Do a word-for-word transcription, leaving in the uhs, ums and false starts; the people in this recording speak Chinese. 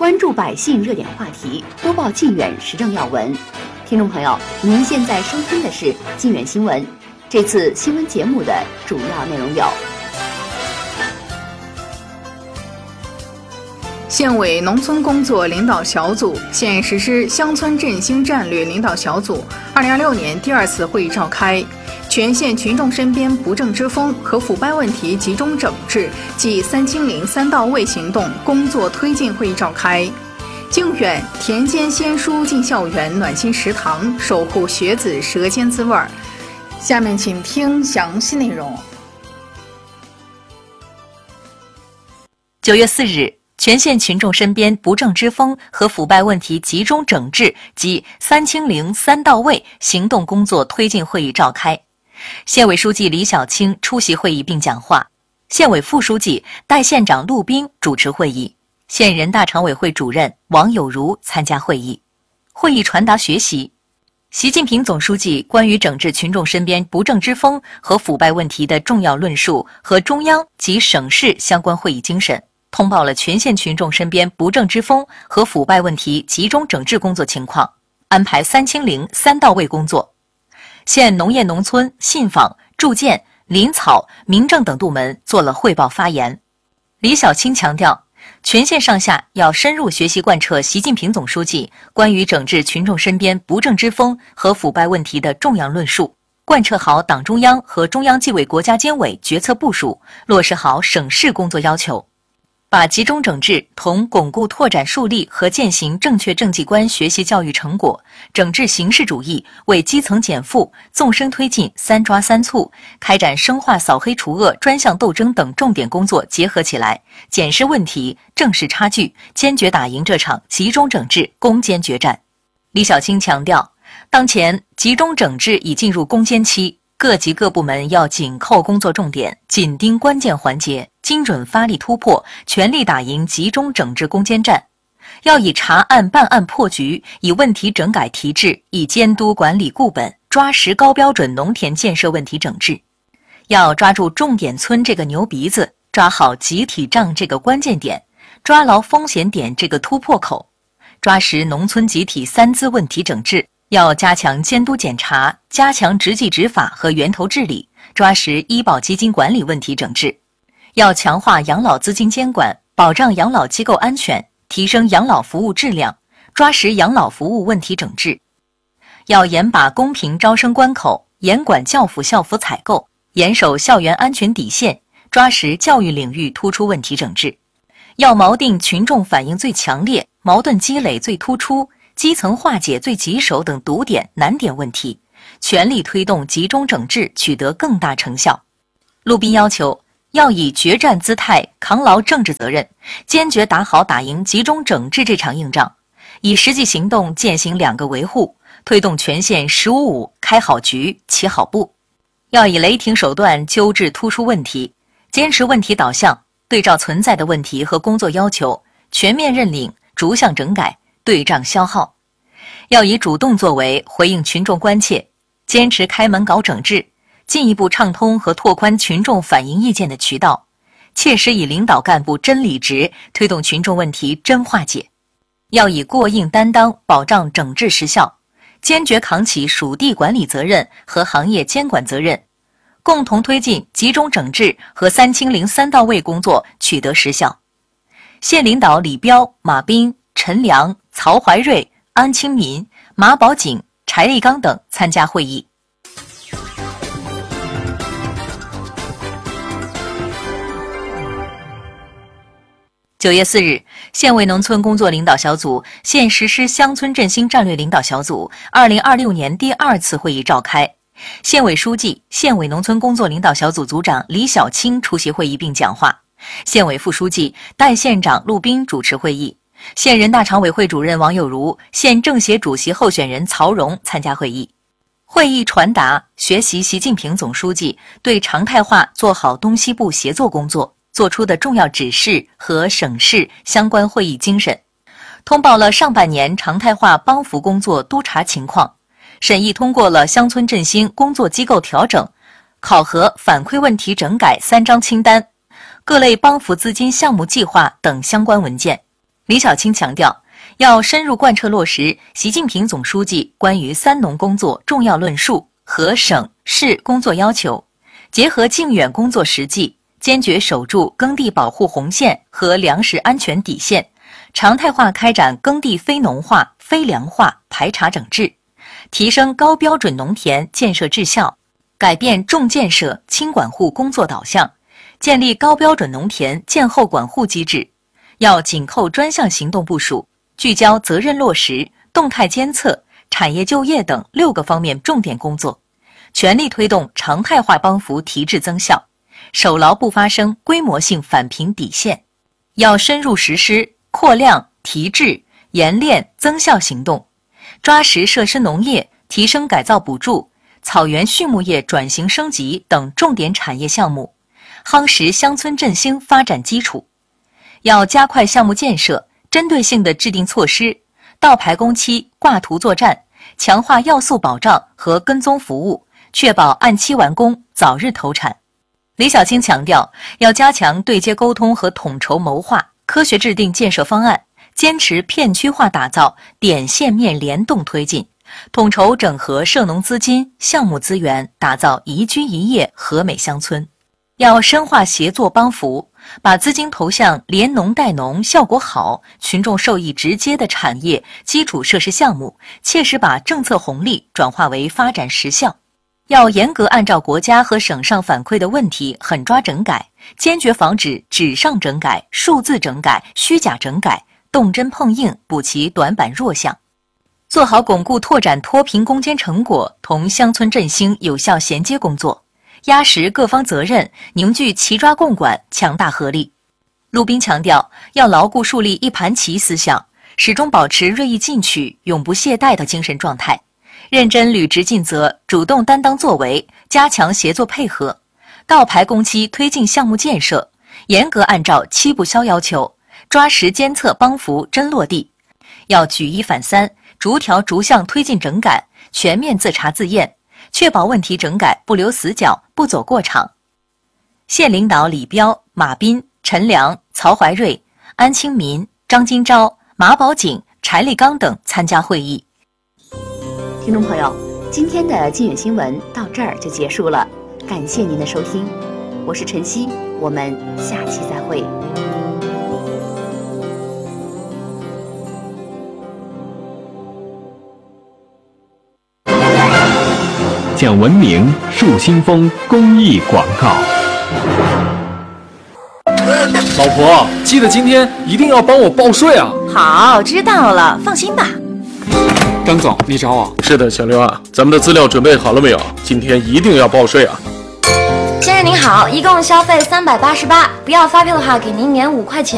关注百姓热点话题，播报晋远时政要闻。听众朋友，您现在收听的是晋远新闻。这次新闻节目的主要内容有： 县委农村工作领导小组县实施乡村振兴战略领导小组二零二六年第二次会议召开，全县群众身边不正之风和腐败问题集中整治暨三清零三到位行动工作推进会议召开。靖远田间鲜蔬进校园，暖心食堂守护学子舌尖滋味儿。下面请听详细内容。 九月四日，全县群众身边不正之风和腐败问题集中整治及三清零三到位行动工作推进会议召开。县委书记李小青出席会议并讲话，县委副书记、代县长陆斌主持会议，县人大常委会主任王有如参加会议。会议传达学习习近平总书记关于整治群众身边不正之风和腐败问题的重要论述和中央及省市相关会议精神，通报了全县群众身边不正之风和腐败问题集中整治工作情况，安排三清零三到位工作。县农业农村、信访、住建、林草、民政等部门做了汇报发言。李小青强调，全县上下要深入学习贯彻习近平总书记关于整治群众身边不正之风和腐败问题的重要论述，贯彻好党中央和中央纪委国家监委决策部署，落实好省市工作要求，把集中整治同巩固拓展树立和践行正确政绩观学习教育成果，整治形式主义，为基层减负、纵深推进三抓三促，开展深化扫黑除恶专项斗争等重点工作结合起来，检视问题，正视差距，坚决打赢这场集中整治攻坚决战。李小青强调，当前集中整治已进入攻坚期，各级各部门要紧扣工作重点，紧盯关键环节，精准发力突破，全力打赢集中整治攻坚战。要以查案办案破局，以问题整改提质，以监督管理固本，抓实高标准农田建设问题整治。要抓住重点村这个牛鼻子，抓好集体账这个关键点，抓牢风险点这个突破口，抓实农村集体三资问题整治。要加强监督检查，加强执纪执法和源头治理，抓实医保基金管理问题整治。要强化养老资金监管，保障养老机构安全，提升养老服务质量，抓实养老服务问题整治。要严把公平招生关口，严管教辅校服采购，严守校园安全底线，抓实教育领域突出问题整治。要锚定群众反应最强烈、矛盾积累最突出、基层化解最棘手等堵点难点问题，全力推动集中整治取得更大成效。陆斌要求，要以决战姿态扛牢政治责任，坚决打好打赢集中整治这场硬仗，以实际行动践行两个维护，推动全县十五五开好局、起好步。要以雷霆手段纠治突出问题，坚持问题导向，对照存在的问题和工作要求，全面认领，逐项整改，对账消耗。要以主动作为回应群众关切，坚持开门搞整治，进一步畅通和拓宽群众反映意见的渠道，切实以领导干部真理直推动群众问题真化解。要以过硬担当保障整治实效，坚决扛起属地管理责任和行业监管责任，共同推进集中整治和三清零三到位工作取得实效。县领导李彪、马斌、陈良、曹怀瑞、安清民、马宝锦、柴立刚等参加会议。九月四日，县委农村工作领导小组县实施乡村振兴战略领导小组二零二六年第二次会议召开。县委书记、县委农村工作领导小组组长李小青出席会议并讲话，县委副书记、代县长陆斌主持会议，县人大常委会主任王有如、县政协主席候选人曹荣参加会议。会议传达学习习近平总书记对常态化做好东西部协作工作作出的重要指示和省市相关会议精神，通报了上半年常态化帮扶工作督查情况，审议通过了乡村振兴工作机构调整、考核反馈问题整改三张清单、各类帮扶资金项目计划等相关文件。 李小青强调，要深入贯彻落实习近平总书记关于三农工作重要论述和省市工作要求，结合靖远工作实际，坚决守住耕地保护红线和粮食安全底线，常态化开展耕地非农化、非粮化排查整治，提升高标准农田建设质效，改变重建设轻管护工作导向，建立高标准农田建后管护机制。要紧扣专项行动部署，聚焦责任落实、动态监测、产业就业等六个方面重点工作，全力推动常态化帮扶提质增效，守牢不发生规模性返贫底线。要深入实施扩量、提质、研练、增效行动，抓实设施农业、提升改造补助、草原畜牧业转型升级等重点产业项目，夯实乡村振兴发展基础。要加快项目建设，针对性地制定措施，到排工期挂图作战，强化要素保障和跟踪服务，确保按期完工、早日投产。李小青强调，要加强对接沟通和统筹谋划，科学制定建设方案，坚持片区化打造，点线面联动推进，统筹整合涉农资金、项目资源，打造宜居宜业和美乡村。要深化协作帮扶，把资金投向连农带农效果好、群众受益直接的产业基础设施项目，切实把政策红利转化为发展实效。要严格按照国家和省上反馈的问题狠抓整改，坚决防止纸上整改、数字整改、虚假整改，动真碰硬，补齐短板弱项，做好巩固拓展脱贫攻坚成果同乡村振兴有效衔接工作，压实各方责任，凝聚齐抓共管强大合力。陆斌强调，要牢固树立一盘棋思想，始终保持锐意进取、永不懈怠的精神状态，认真履职尽责，主动担当作为，加强协作配合，到排工期推进项目建设，严格按照七不消要求，抓实监测帮扶真落地。要举一反三，逐条逐项推进整改，全面自查自验，确保问题整改不留死角、不走过场。县领导李彪、马斌、陈良、曹怀瑞、安清民、张金钊、马宝景、柴立刚等参加会议。 听众朋友，今天的靖远新闻到这儿就结束了，感谢您的收听，我是晨曦，我们下期再会。 讲文明树新风公益广告。 老婆，记得今天一定要帮我报税啊！ 好，知道了，放心吧。 张总，你找我？ 是的，小刘啊，咱们的资料准备好了没有？今天一定要报税啊！ 先生您好，一共消费三百八十八，不要发票的话，给您免五块钱。